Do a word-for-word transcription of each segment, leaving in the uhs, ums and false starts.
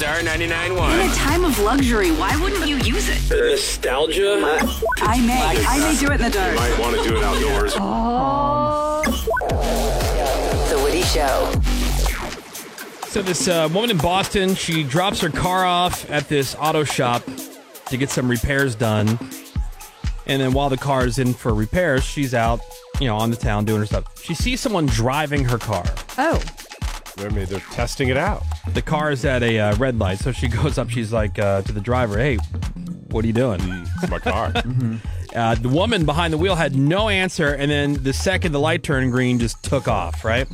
Star ninety-nine point one. In a time of luxury, why wouldn't you use it? Nostalgia? I may. I may do it in the dark. You might want to do it outdoors. Oh. The Woody Show. So this uh, woman in Boston, she drops her car off at this auto shop to get some repairs done. And then while the car is in for repairs, she's out, you know, on the town doing her stuff. She sees someone driving her car. Oh. I mean, they're testing it out. The car is at a uh, red light, so she goes up. She's like uh, to the driver, "Hey, what are you doing?" It's my car. mm-hmm. uh, the woman behind the wheel had no answer, and then the second the light turned green, just took off, right?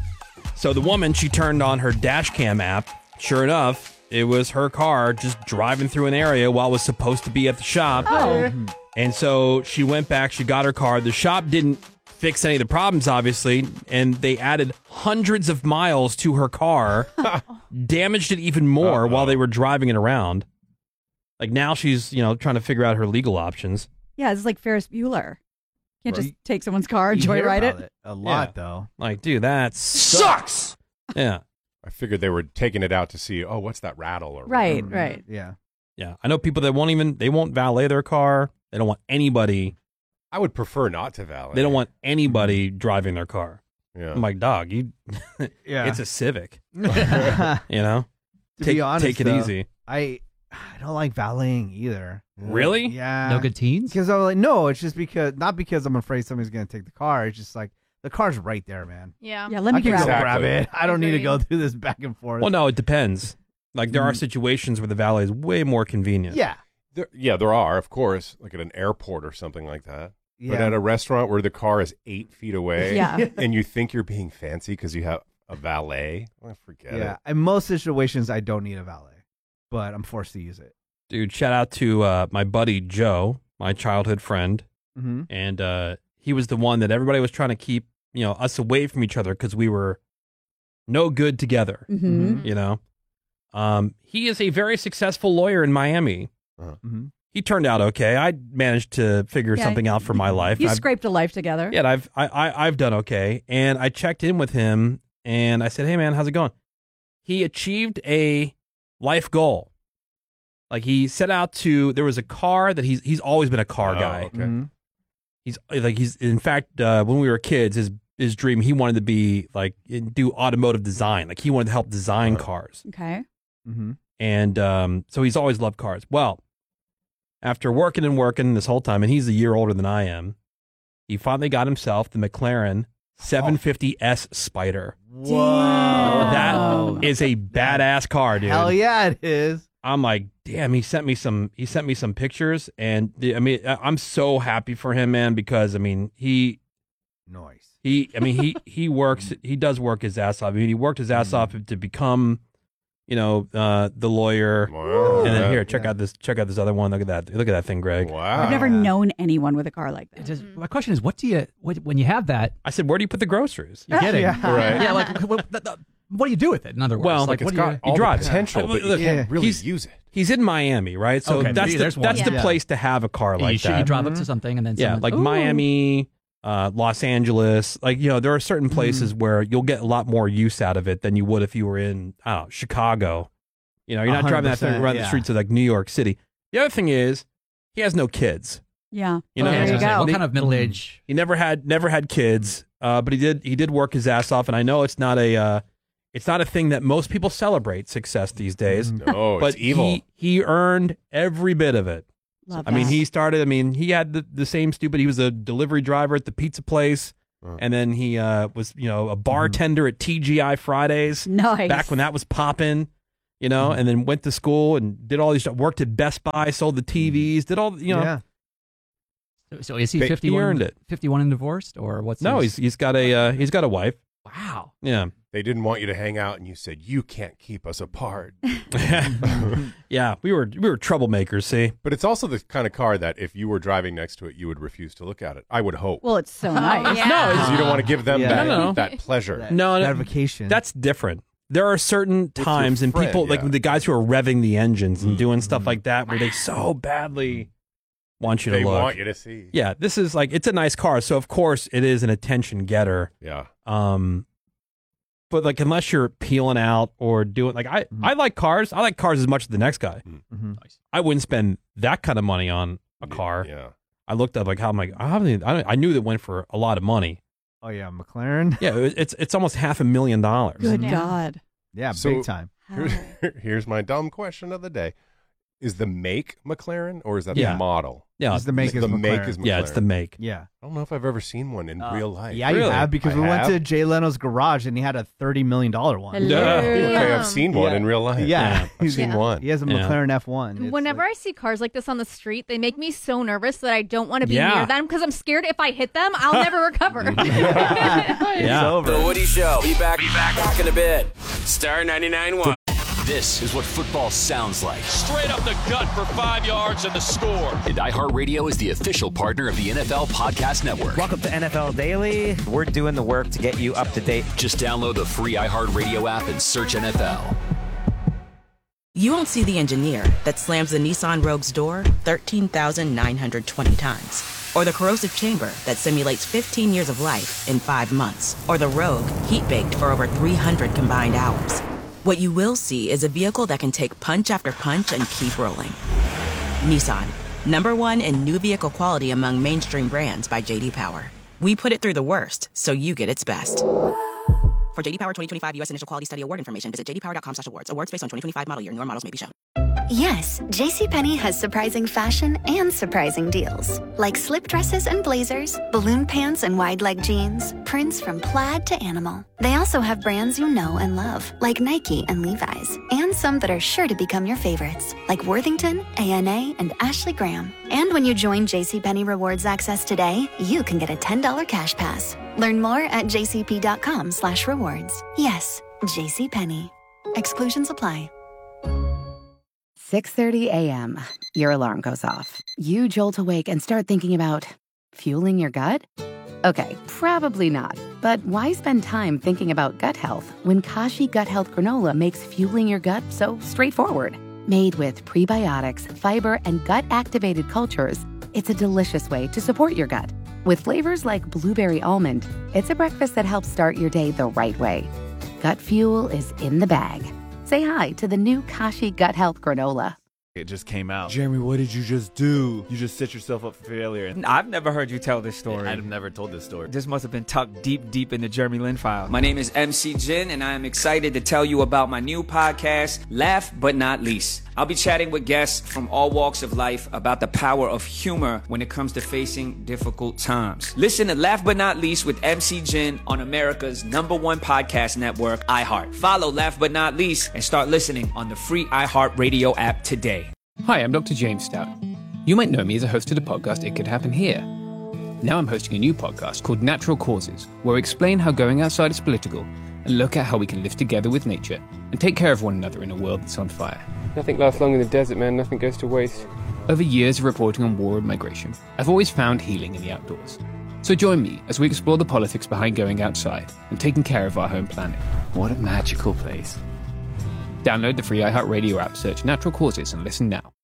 So the woman, she turned on her dash cam app. Sure enough, it was her car just driving through an area while it was supposed to be at the shop. Oh. And so she went back, she got her car. The shop didn't fix any of the problems, obviously, and they added hundreds of miles to her car, damaged it even more Uh-oh. while they were driving it around. Like now she's, you know, trying to figure out her legal options. Yeah, it's like Ferris Bueller. Can't Well, just take someone's car and joyride it. it. A lot, Yeah. though. Like, dude, that sucks. Yeah. I figured they were taking it out to see, oh, what's that rattle? Or Right, whatever. right. Yeah. Yeah. I know people that won't even, they won't valet their car. They don't want anybody. I would prefer not to valet. They don't want anybody driving their car. Yeah. I'm like, dog, you, Yeah. it's a Civic. to You know? be Take, honest, take it though, easy. I I don't like valeting either. Really? Yeah. No good teens? Because I'm like, no, it's just because, not because I'm afraid somebody's going to take the car. It's just like, the car's right there, man. Yeah. Yeah, let me I can grab go it. grab it. I don't need to Agree. go through this back and forth. Well, no, it depends. Like, there are Mm. situations where the valet is way more convenient. Yeah. There, yeah, there are, of course, like at an airport or something like that. Yeah. But at a restaurant where the car is eight feet away Yeah. and you think you're being fancy because you have a valet, well, forget yeah. it. In most situations, I don't need a valet, but I'm forced to use it. Dude, shout out to uh, my buddy Joe, my childhood friend. Mm-hmm. And uh, he was the one that everybody was trying to keep, you know, us away from each other because we were no good together, Mm-hmm. you know? Um, he is a very successful lawyer in Miami. Mm-hmm. He turned out okay. I managed to figure Yeah, something out for my life. You I've- scraped a life together. Yeah, and I've I, I I've done okay, and I checked in with him, and I said, "Hey, man, how's it going?" He achieved a life goal. Like he set out to. There was a car that he's he's always been a car Oh, guy. okay. Mm-hmm. He's like he's in fact uh, when we were kids, his his dream he wanted to be like in- do automotive design. Like he wanted to help design cars, Okay. Mm-hmm. and um, so he's always loved cars. Well, after working and working this whole time, and he's a year older than I am, he finally got himself the McLaren seven fifty S Spider. Whoa. That is a badass car, dude. Hell yeah, it is. I'm like, damn. He sent me some. He sent me some pictures, and the, I mean, I- I'm so happy for him, man. Because I mean, he Nice. he. I mean, he he works. He does work his ass off. I mean, he worked his ass off to become, you know, uh, the lawyer. Wow. And then Yeah. here, check out this. Check out this other one. Look at that. Look at that thing, Greg. Wow. I've never Yeah. known anyone with a car like that. It just- my question is, what do you what, when you have that? I said, where do you put the groceries? You're kidding, Yeah. Right. Yeah, like what, what, what do you do with it? In other words, Well, like Like, it's what got do you? all the drive it. potential, Uh, but you look, can't really he's- use it. He's in Miami, right? So Okay, that's maybe the, there's one. that's the Yeah. place to have a car you, like should, that. you drive up to something and then Yeah, someone- like Ooh. Miami, uh, Los Angeles. Like, you know, there are certain places where you'll get a lot more use out of it than you would if you were in, I don't know, Chicago. You know, you're not one hundred driving that thing percent, around the yeah. streets of like New York City. The other thing is, he has no kids. Yeah. You know, Okay, I was there you gonna say, go. what kind of middle age? He never had never had kids, uh, but he did he did work his ass off, and I know it's not a uh, it's not a thing that most people celebrate success these days. No, but it's evil. he he earned every bit of it. Love I mean, that. he started. I mean, he had the, the same stupid. He was a delivery driver at the pizza place, Uh. and then he uh, was you know a bartender at T G I Fridays Nice. back when that was popping. You know, and then went to school and did all these stuff. Worked at Best Buy, sold the T Vs, did all you know. Yeah. So, so is he He fifty-one? earned it. fifty-one and divorced, or what's? No, his- he's he's got a uh, he's got a wife. wow. Yeah. They didn't want you to hang out, and you said, you can't keep us apart. Yeah, we were we were troublemakers. See, But it's also the kind of car that if you were driving next to it, you would refuse to look at it. I would hope. Well, it's so nice. yeah. no, Because you don't want to give them Yeah. that, No, no. that pleasure. That, No, no, that vacation. that's different. There are certain your times and friend, people like yeah. the guys who are revving the engines and doing stuff Mhm. like that where they so badly want you to They look. want you to see. Yeah, this is like it's a nice car, so of course it is an attention getter. Yeah. Um, but like unless you're peeling out or doing like I, I like cars. I like cars as much as the next guy. Mm-hmm. Nice. I wouldn't spend that kind of money on a car. Yeah. I looked up like how I'm like I haven't even, I, don't, I knew that went for a lot of money. Oh yeah, McLaren. Yeah, it, it's it's almost half a million dollars. Good Yeah. God. Yeah, So- big time. Here's, here's my dumb question of the day: is the make McLaren or is that Yeah. the model? Yeah, It's the make the is make McLaren. is yeah, it's the McLaren. make. Yeah. I don't know if I've ever seen one in real life. Yeah, you Really? have because I we went have? to Jay Leno's garage and he had a thirty million dollar one. Hello. Yeah. Okay, I've seen one Yeah. in real life. Yeah. I've seen Yeah. one. He has a Yeah. McLaren F one. It's Whenever like- I see cars like this on the street, they make me so nervous that I don't want to be Yeah. near them because I'm scared if I hit them, I'll never recover. Yeah. The Woody Show. Be back, be back, back in a bit. Star ninety-nine point one. This is what football sounds like. Straight up the gut for five yards and the score. And iHeartRadio is the official partner of the N F L Podcast Network. Welcome to N F L Daily. We're doing the work to get you up to date. Just download the free iHeartRadio app and search N F L. You won't see the engineer that slams the Nissan Rogue's door thirteen thousand nine hundred twenty times. Or the corrosive chamber that simulates fifteen years of life in five months. Or the Rogue heat-baked for over three hundred combined hours. What you will see is a vehicle that can take punch after punch and keep rolling. Nissan, number one in new vehicle quality among mainstream brands by J D Power. We put it through the worst, so you get its best. For J D Power twenty twenty-five U S Initial Quality Study Award information, visit j d power dot com slash awards. Awards based on twenty twenty-five model year. Newer models may be shown. Yes, JCPenney has surprising fashion and surprising deals. Like slip dresses and blazers, balloon pants and wide leg jeans, prints from plaid to animal. They also have brands you know and love, like Nike and Levi's, and some that are sure to become your favorites, like Worthington, A N A, and Ashley Graham. And when you join JCPenney Rewards Access today, you can get a ten dollars cash pass. Learn more at jcp.com slash rewards. Yes, JCPenney. Exclusions apply. six thirty a.m. Your alarm goes off. You jolt awake and start thinking about fueling your gut? Okay, probably not. But why spend time thinking about gut health when Kashi Gut Health Granola makes fueling your gut so straightforward? Made with prebiotics, fiber, and gut-activated cultures, it's a delicious way to support your gut. With flavors like blueberry almond, it's a breakfast that helps start your day the right way. Gut fuel is in the bag. Say hi to the new Kashi Gut Health Granola. It just came out. Jeremy, what did you just do? You just set yourself up for failure. I've never heard you tell this story. I've never told this story. This must have been tucked deep, deep in the Jeremy Lin file. My name is M C Jin, and I am excited to tell you about my new podcast, Laugh But Not Least. I'll be chatting with guests from all walks of life about the power of humor when it comes to facing difficult times. Listen to Laugh But Not Least with M C Jin on America's number one podcast network, iHeart. Follow Laugh But Not Least and start listening on the free iHeartRadio app today. Hi, I'm Doctor James Stout. You might know me as a host of the podcast It Could Happen Here. Now I'm hosting a new podcast called Natural Causes, where I explain how going outside is political and look at how we can live together with nature and take care of one another in a world that's on fire. Nothing lasts long in the desert, man. Nothing goes to waste. Over years of reporting on war and migration, I've always found healing in the outdoors. So join me as we explore the politics behind going outside and taking care of our home planet. What a magical place. Download the free iHeartRadio app, search Natural Causes, and listen now.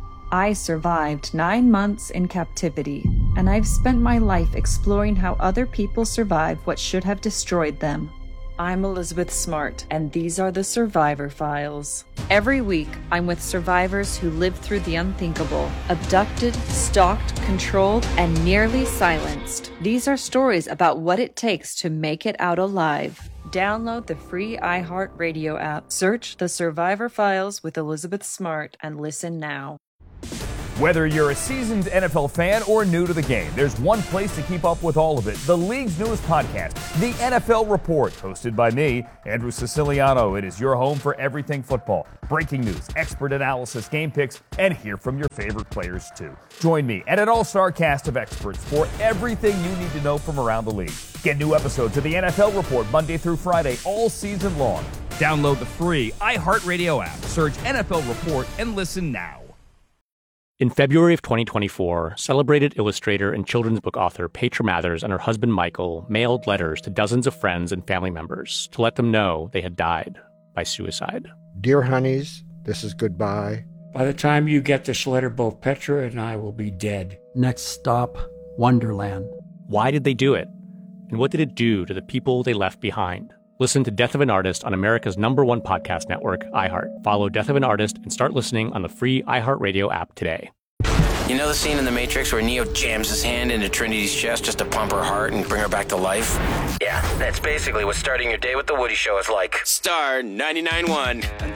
I survived nine months in captivity, and I've spent my life exploring how other people survive what should have destroyed them. I'm Elizabeth Smart, and these are the Survivor Files. Every week, I'm with survivors who lived through the unthinkable, abducted, stalked, controlled, and nearly silenced. These are stories about what it takes to make it out alive. Download the free iHeartRadio app, search The Survivor Files with Elizabeth Smart, and listen now. Whether you're a seasoned N F L fan or new to the game, there's one place to keep up with all of it. The league's newest podcast, The N F L Report, hosted by me, Andrew Siciliano. It is your home for everything football. Breaking news, expert analysis, game picks, and hear from your favorite players too. Join me and an all-star cast of experts for everything you need to know from around the league. Get new episodes of The N F L Report Monday through Friday all season long. Download the free iHeartRadio app, search N F L Report, and listen now. In February of twenty twenty-four, celebrated illustrator and children's book author Petra Mathers and her husband Michael mailed letters to dozens of friends and family members to let them know they had died by suicide. Dear honeys, this is goodbye. By the time you get this letter, both Petra and I will be dead. Next stop, Wonderland. Why did they do it? And what did it do to the people they left behind? Listen to Death of an Artist on America's number one podcast network, iHeart. Follow Death of an Artist and start listening on the free iHeartRadio app today. You know the scene in The Matrix where Neo jams his hand into Trinity's chest just to pump her heart and bring her back to life? Yeah, that's basically what starting your day with The Woody Show is like. Star ninety-nine point one.